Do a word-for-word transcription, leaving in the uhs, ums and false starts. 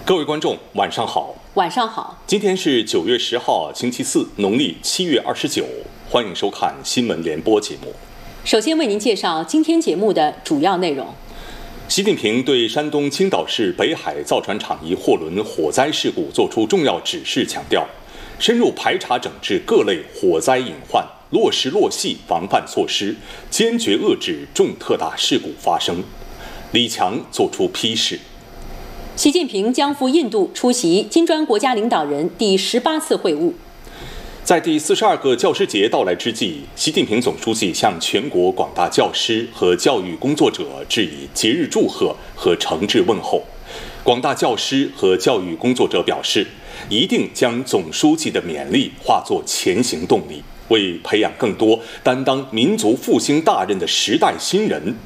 各位观众，晚上好。 晚上好。 今天是九月十号，星期四，农历七月二十九。欢迎收看新闻联播节目。 首先为您介绍今天节目的主要内容。 习近平对山东青岛市北海造船厂一货轮火灾事故作出重要指示，强调深入排查整治各类火灾隐患，落实落细防范措施，坚决遏制重特大事故发生。李强作出批示。 习近平将赴印度出席金砖国家领导人第十八次会晤。 在第四十二个教师节到来之际，习近平总书记向全国广大教师和教育工作者致以节日祝贺和诚挚问候。广大教师和教育工作者表示，一定将总书记的勉励化作前行动力，为培养更多担当民族复兴大任的时代新人